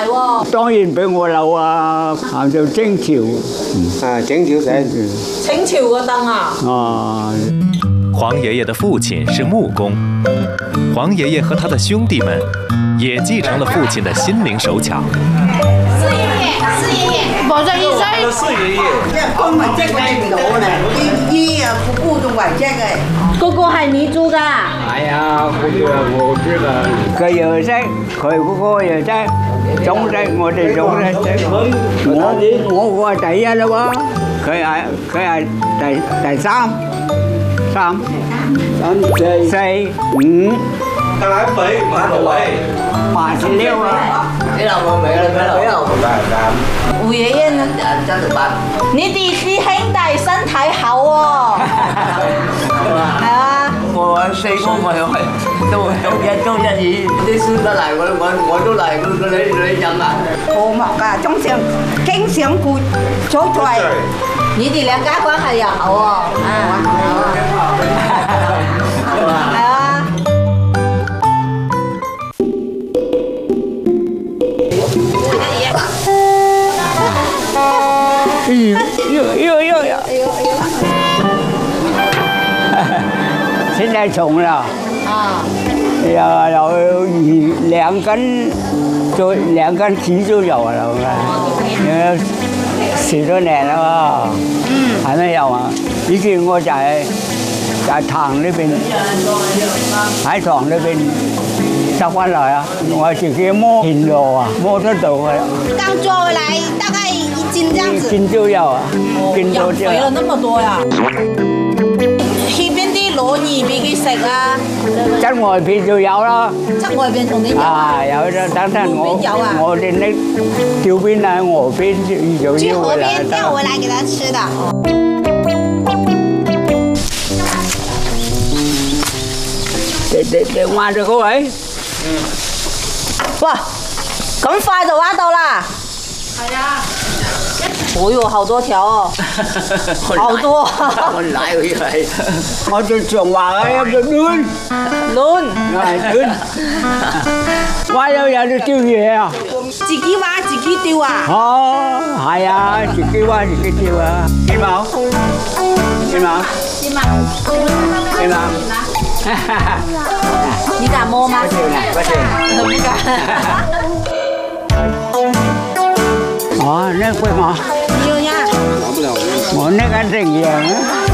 喎。 當然俾我留啊，行到清朝。 清朝仔。 清朝個燈啊。 黄爷爷的父亲是木工，黄爷爷和他的兄弟们也继承了父亲的心灵手巧。 四爷爺，冇咗醫生。 四爺爺， 公文即係唔到咧，醫啊服務仲為即嘅。 嗰個係你做㗎？ 係啊，嗰個係我知㗎。佢又識，佢嗰個又識，總識我哋總識。我係第一啦喎，佢係第三。3、4、5， 得啦，7、 86啊！ 俾留我未啦，俾留。 胡爺爺呢？你哋師兄弟身體好喎，係啊！ 我4個我又係都一意，啲孫得嚟我都嚟，你飲啊！我默㗎，中上經常顧早在。 你哋兩家關係又好喎，係啊。 现在重了，有2根，就2根皮就有了，10多年了吧？还没有啊？以前我在塘那邊，喺塘那邊執翻嚟啊！我自己摸田螺啊，摸得到嘅。 剛抓回來大概1斤這樣子。 1斤就有啊，1斤多就有。 肥了那麼多呀！去邊啲螺兒俾佢食啊？ 側外邊就有啦。 側外邊同你有啊，有啦，等陣我哋呢條邊喺河邊就去河要回來。 邊釣回來給他吃的。 你挖咗嗰位？ 哇，咁快就挖到啦！ 係啊。 哦呦，好多條哦，好多。 我奶佢係， 我就常話啊，有個攣，係攣。挖有人就釣嘢啊！ 自己挖自己釣啊！ 哦，係啊，自己挖自己釣啊！見冇？見冇？ 點啊？ 見冇？ 你敢摸嗎？ 不行。 不敢。 哦，那會嗎？ 有呀。 我那個正樣啊。